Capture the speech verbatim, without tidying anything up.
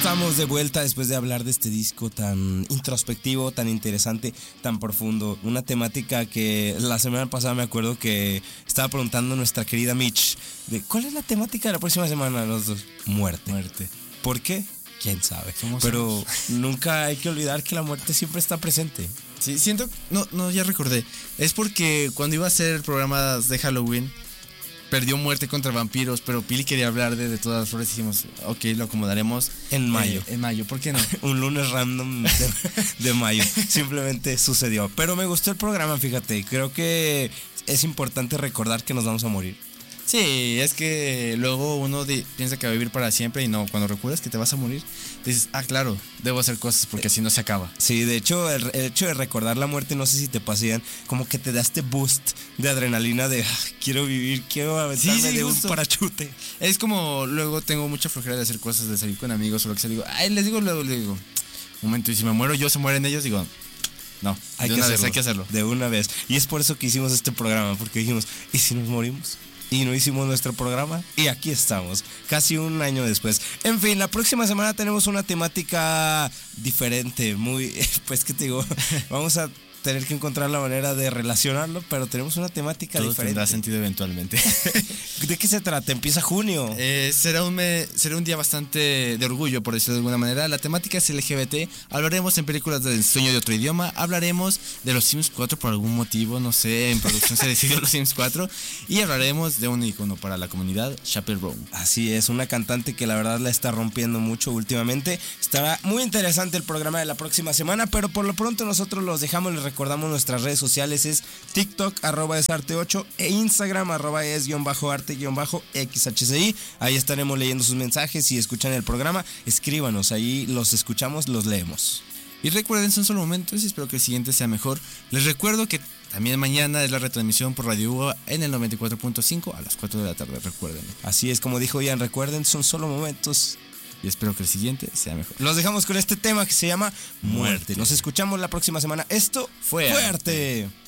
estamos de vuelta después de hablar de este disco tan introspectivo, tan interesante, tan profundo. Una temática que la semana pasada me acuerdo que estaba preguntando nuestra querida Mitch de ¿cuál es la temática de la próxima semana? Los dos, muerte. Muerte. ¿Por qué? Quién sabe. Somos Pero somos. nunca hay que olvidar que la muerte siempre está presente. Sí, siento, no, no, ya recordé. Es porque cuando iba a hacer programas de Halloween perdió Muerte contra Vampiros, pero Pili quería hablar de, de todas las flores y dijimos, ok, lo acomodaremos En mayo. Eh, en mayo, ¿por qué no? Un lunes random de, de mayo. Simplemente sucedió. Pero me gustó el programa, fíjate. Creo que es importante recordar que nos vamos a morir. Sí, es que luego uno di- piensa que va a vivir para siempre y no, cuando recuerdas que te vas a morir, dices, ah, claro, debo hacer cosas porque así no se acaba. Sí, de hecho, el, el hecho de recordar la muerte, no sé si te pasían, como que te da este boost de adrenalina de ah, quiero vivir, quiero aventarme Sí, sí, de justo. un parachute. Es como luego tengo mucha flojera de hacer cosas, de salir con amigos o lo que sea, digo, ay, les digo, luego les digo, un momento, y si me muero yo, se mueren ellos, digo, no, Hay de que una hacerlo, vez, hay que hacerlo. de una vez. Y es por eso que hicimos este programa, porque dijimos, ¿y si nos morimos? Y no hicimos nuestro programa y aquí estamos, casi un año después. En fin, la próxima semana tenemos una temática diferente, muy, pues qué te digo, vamos a tener que encontrar la manera de relacionarlo, pero tenemos una temática Todo diferente. tendrá sentido eventualmente. ¿De qué se trata? Empieza junio. Eh, será, un me- será un día bastante de orgullo, por decirlo de alguna manera. La temática es L G B T. Hablaremos en películas del sueño de otro idioma. Hablaremos de los Sims cuatro por algún motivo. No sé, en producción se decidió los Sims cuatro. Y hablaremos de un icono para la comunidad, Chappell Roan. Así es, una cantante que la verdad la está rompiendo mucho últimamente. Estará muy interesante el programa de la próxima semana, pero por lo pronto nosotros los dejamos, les recordamos nuestras redes sociales, es TikTok, arroba es arte ocho, e Instagram, arroba es guión bajo arte guión bajo X H C I. Ahí estaremos leyendo sus mensajes. Si escuchan el programa, escríbanos, ahí los escuchamos, los leemos. Y recuerden, son solo momentos y espero que el siguiente sea mejor. Les recuerdo que también mañana es la retransmisión por Radio Uva en el noventa y cuatro punto cinco a las cuatro de la tarde, recuerden. Así es, como dijo Ian, recuerden, son solo momentos. Y espero que el siguiente sea mejor. Los dejamos con este tema que se llama Muerte. Muerte. Nos escuchamos la próxima semana. Esto Fue fue arte.